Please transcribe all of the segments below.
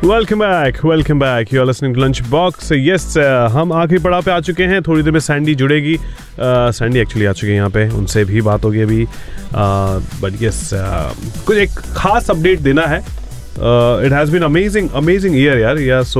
Welcome back you are listening to lunch box. Yes, हम आखिरी पड़ाव पे आ चुके हैं। थोड़ी देर में सैंडी जुड़ेगी। सैंडी एक्चुअली आ चुके हैं यहाँ पे, उनसे भी बात होगी अभी। बट यस, कुछ एक खास अपडेट देना है। It has been amazing year यार, या सो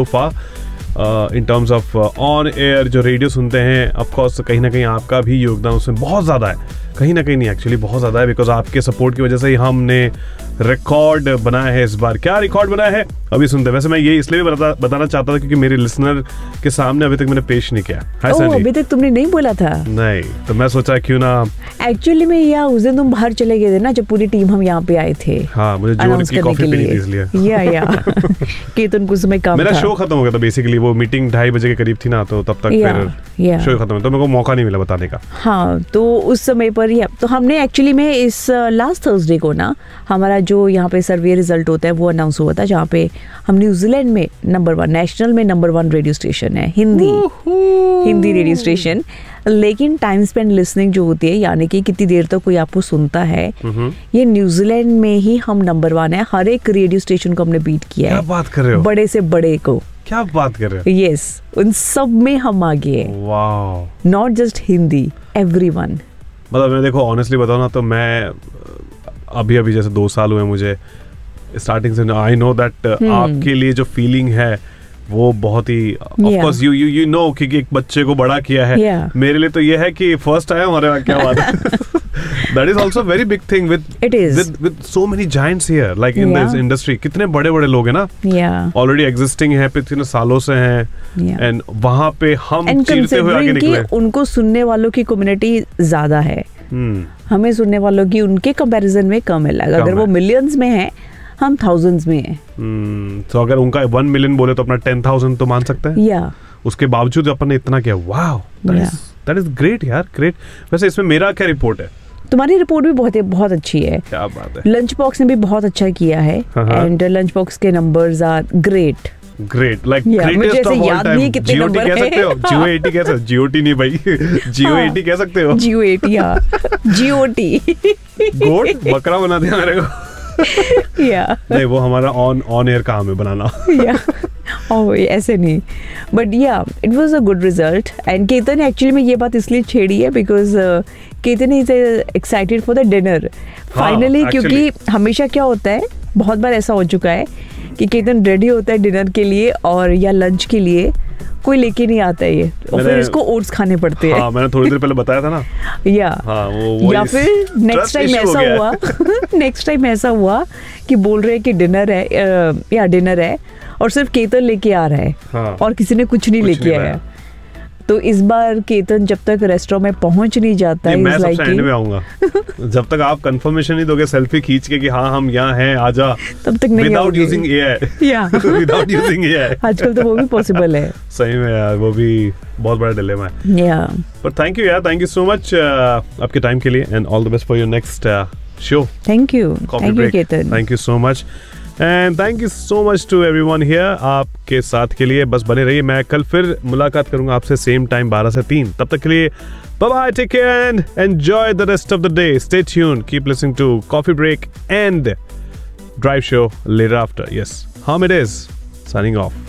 फार in terms of on air जो रेडियो सुनते हैं। ऑफकोर्स कहीं ना कहीं आपका भी योगदान उसमें बहुत ज़्यादा है, कहीं ना कहीं नहीं, एक्चुअली बहुत ज़्यादा है। बिकॉज आपके सपोर्ट की वजह से ही हमने रिकॉर्ड बनाया है इस बार। क्या रिकॉर्ड बनाया है अभी सुनते हैं। वैसे मैं ये इसलिए भी बताना चाहता था क्योंकि मेरे लिसनर के सामने अभी तक मैंने पेश नहीं किया। अभी तक तुमने नहीं बोला था? नहीं, तो मैं सोचा क्यों ना। एक्चुअली में या उस दिन तुम बाहर चले गए थे ना, जब पूरी टीम हम यहाँ पे आए थे। हाँ, मुझे जोर की कॉफी पीनी थी इसलिए। या केतन कुछ समय काम मेरा शो खत्म हो गया था बेसिकली। वो मीटिंग 2:30 बजे के करीब थी ना, तो तब तक फिर शो खत्म हो, तो मेरे को मौका नहीं मिला बताने का। हाँ, तो उस समय पर तो हमने एक्चुअली में इस लास्ट थर्सडे को ना हमारा जो यहाँ पे सर्वे रिजल्ट होता है वो अनाउंस हुआ था, जहाँ पे हम न्यूजीलैंड में नंबर 1, नेशनल में नंबर 1 रेडियो स्टेशन है, हिंदी रेडियो स्टेशन। लेकिन टाइम स्पेंड लिसनिंग जो होती है, यानी कि कितनी देर तक कोई आपको सुनता है, ये न्यूजीलैंड में ही हम नंबर 1 है। हर एक रेडियो स्टेशन को हमने बीट किया है। क्या बात कर रहे हो? बड़े से बड़े को। क्या बात कर रहे हो? यस, उन सब में हम आगे हैं। Wow, not just Hindi, everyone. मतलब मैं देखो ऑनेस्टली बताऊं ना, तो मैं अभी जैसे 2 साल हुए मुझे स्टार्टिंग से। आई नो दैट आपके लिए जो फीलिंग है वो बहुत ही, ऑफ कोर्स यू नो कि एक बच्चे को बड़ा किया है। मेरे लिए तो ये है कि फर्स्ट आया हमारे वहाँ। क्या बात है। That is also a very big thing with so many giants here, like in this industry. कितने बड़े लोग हैं ना, already existing हैं, पिछले सालों से हैं, and वहाँ पे हम चीरते हुए आगे निकले। उनको सुनने वालों की कम्युनिटी ज्यादा है, हमें सुनने वालों की उनके कंपैरिजन में कम है। अगर वो मिलियंस में है, हम थाउजेंड्स में हैं। तो अगर उनका 1 मिलियन बोले तो अपना 10,000 तो मान सकते हैं। उसके बावजूद अपन ने इतना किया। वाओ, that is great यार, great। वैसे इसमें मेरा क्या रिपोर्ट है? तुम्हारी रिपोर्ट भी बहुत अच्छी है। क्या बात है। लंच बॉक्स ने भी बहुत अच्छा किया है, एंड लंच बॉक्स के numbers are great, like greatest of all time। GOT कह सकते हो? GOAT कह सकते हो? GOT नहीं भाई, GOAT कह सकते हो? GOAT, हाँ, GOT। गोट बकरा बना दिया मेरे को। नहीं, वो हमारा ऑन एयर काम है बनाना। ऐसे नहीं, but it was a good result. And Ketan actually में ये बात इसलिए छेड़ी है because Ketan is excited for the dinner finally. क्योंकि हमेशा क्या होता है, बहुत बार ऐसा हो चुका है कि केतन रेडी होता है डिनर के लिए और या लंच के लिए, कोई लेके नहीं आता है ये, और फिर इसको ओट्स खाने पड़ते हैं। हाँ, मैंने थोड़ी देर पहले बताया था ना। या फिर नेक्स्ट टाइम ऐसा हुआ कि बोल रहे हैं कि डिनर है और सिर्फ केतन लेके आ रहा है, और किसी ने कुछ नहीं लेके आया। तो इस बार केतन जब तक रेस्टोरेंट में पहुंच नहीं जाता है, मैं सबसे एंड में आऊंगा। जब तक आप कंफर्मेशन नहीं दोगे सेल्फी खींच के कि हाँ हम यहाँ हैं, आजा, तब तक नहीं। Without using AI. Without using AI आजकल तो वो भी पॉसिबल है। सही में यार, वो भी बहुत बड़ा डिलेमा है। बट थैंक यू यार, थैंक यू सो मच आपके टाइम के लिए, and all the best for your next show. Thank you Ketan, thank you so much, and thank you so much to everyone here. आपके साथ के लिए बस बने रहिए। मैं कल फिर मुलाकात करूंगा आपसे सेम टाइम 12 से 3। तब तक के लिए bye bye, take care and enjoy the rest of the day. Stay tuned, keep listening to coffee break and drive show letter after. Yes, how it is, signing off.